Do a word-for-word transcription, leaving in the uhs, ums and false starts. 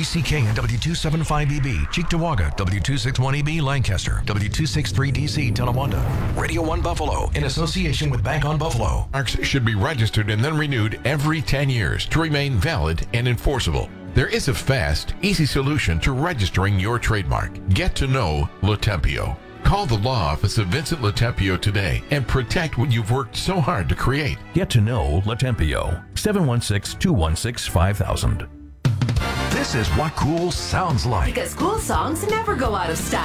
C K and W two seventy-five E B, Cheektowaga, W two sixty-one E B, Lancaster, W two sixty-three D C, Tonawanda. Radio one Buffalo, in association with Bank on Buffalo. Marks should be registered and then renewed every ten years to remain valid and enforceable. There is a fast, easy solution to registering your trademark. Get to know Latempio. Call the law office of Vincent Latempio today and protect what you've worked so hard to create. Get to know Latempio. seven one six, two one six, five thousand. This is what cool sounds like. Because cool songs never go out of style.